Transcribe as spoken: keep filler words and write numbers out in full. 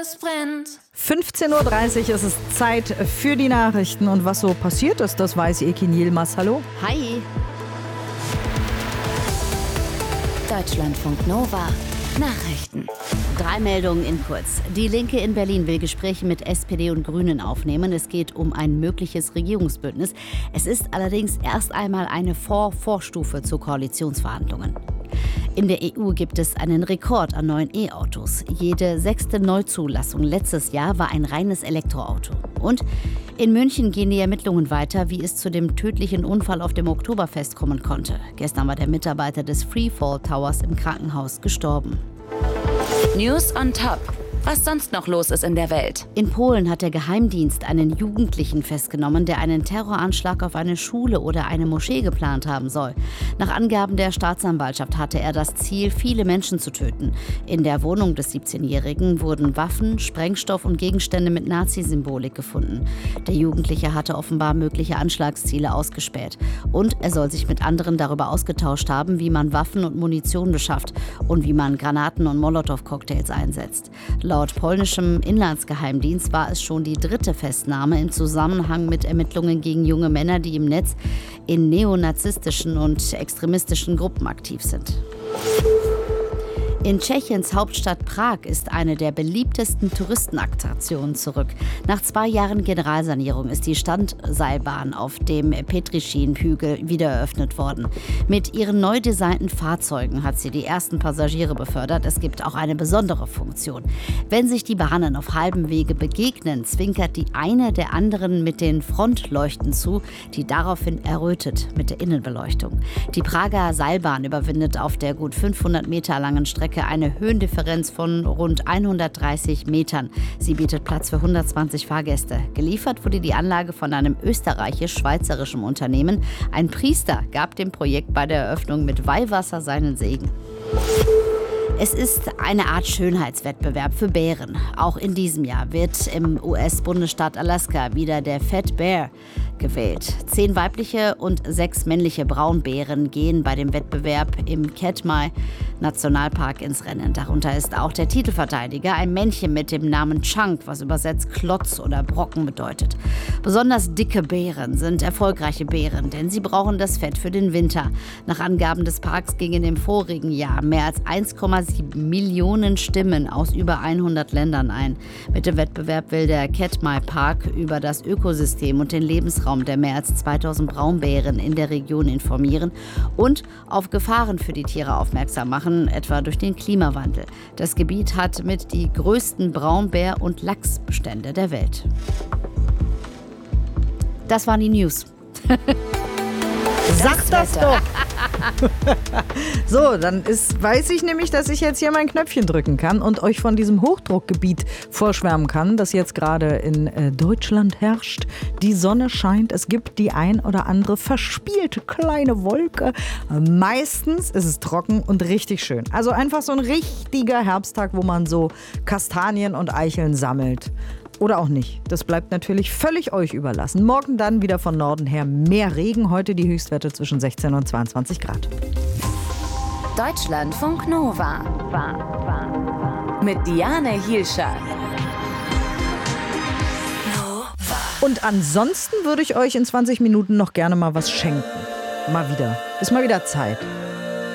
es brennt. fünfzehn Uhr dreißig ist es Zeit für die Nachrichten. Und was so passiert ist, das weiß Ekin Yilmaz. Hallo. Hi. Deutschlandfunk Nova. Nachrichten. Drei Meldungen in kurz. Die Linke in Berlin will Gespräche mit S P D und Grünen aufnehmen. Es geht um ein mögliches Regierungsbündnis. Es ist allerdings erst einmal eine Vor-Vorstufe zu Koalitionsverhandlungen. In der E U gibt es einen Rekord an neuen E-Autos. Jede sechste Neuzulassung letztes Jahr war ein reines Elektroauto. Und in München gehen die Ermittlungen weiter, wie es zu dem tödlichen Unfall auf dem Oktoberfest kommen konnte. Gestern war der Mitarbeiter des Freefall Towers im Krankenhaus gestorben. News on Top. Was sonst noch los ist in der Welt. In Polen hat der Geheimdienst einen Jugendlichen festgenommen, der einen Terroranschlag auf eine Schule oder eine Moschee geplant haben soll. Nach Angaben der Staatsanwaltschaft hatte er das Ziel, viele Menschen zu töten. In der Wohnung des siebzehnjährigen wurden Waffen, Sprengstoff und Gegenstände mit Nazi-Symbolik gefunden. Der Jugendliche hatte offenbar mögliche Anschlagsziele ausgespäht. Und er soll sich mit anderen darüber ausgetauscht haben, wie man Waffen und Munition beschafft und wie man Granaten und Molotow-Cocktails einsetzt. Laut polnischem Inlandsgeheimdienst war es schon die dritte Festnahme im Zusammenhang mit Ermittlungen gegen junge Männer, die im Netz in neonazistischen und extremistischen Gruppen aktiv sind. In Tschechiens Hauptstadt Prag ist eine der beliebtesten Touristenattraktionen zurück. Nach zwei Jahren Generalsanierung ist die Standseilbahn auf dem Petrischin-Hügel wieder eröffnet worden. Mit ihren neu designten Fahrzeugen hat sie die ersten Passagiere befördert. Es gibt auch eine besondere Funktion. Wenn sich die Bahnen auf halbem Wege begegnen, zwinkert die eine der anderen mit den Frontleuchten zu, die daraufhin errötet mit der Innenbeleuchtung. Die Prager Seilbahn überwindet auf der gut fünfhundert Meter langen Strecke eine Höhendifferenz von rund hundertdreißig Metern. Sie bietet Platz für hundertzwanzig Fahrgäste. Geliefert wurde die Anlage von einem österreichisch-schweizerischen Unternehmen. Ein Priester gab dem Projekt bei der Eröffnung mit Weihwasser seinen Segen. Es ist eine Art Schönheitswettbewerb für Bären. Auch in diesem Jahr wird im U S-Bundesstaat Alaska wieder der Fat Bear gewählt. Zehn weibliche und sechs männliche Braunbären gehen bei dem Wettbewerb im Katmai Nationalpark ins Rennen. Darunter ist auch der Titelverteidiger, ein Männchen mit dem Namen Chunk, was übersetzt Klotz oder Brocken bedeutet. Besonders dicke Bären sind erfolgreiche Bären, denn sie brauchen das Fett für den Winter. Nach Angaben des Parks gingen im vorigen Jahr mehr als eins Komma sieben Millionen Stimmen aus über hundert Ländern ein. Mit dem Wettbewerb will der Katmai Park über das Ökosystem und den Lebensraum der mehr als zweitausend Braunbären in der Region informieren und auf Gefahren für die Tiere aufmerksam machen, etwa durch den Klimawandel. Das Gebiet hat mit die größten Braunbär- und Lachsbestände der Welt. Das waren die News. Sag das doch! So, dann ist, weiß ich nämlich, dass ich jetzt hier mein Knöpfchen drücken kann und euch von diesem Hochdruckgebiet vorschwärmen kann, das jetzt gerade in äh, Deutschland herrscht. Die Sonne scheint, es gibt die ein oder andere verspielte kleine Wolke. Meistens ist es trocken und richtig schön. Also einfach so ein richtiger Herbsttag, wo man so Kastanien und Eicheln sammelt. Oder auch nicht. Das bleibt natürlich völlig euch überlassen. Morgen dann wieder von Norden her mehr Regen. Heute die Höchstwerte zwischen sechzehn und zweiundzwanzig Grad. Deutschlandfunk Nova. Mit Diane Hielscher. Und ansonsten würde ich euch in zwanzig Minuten noch gerne mal was schenken. Mal wieder. Ist mal wieder Zeit.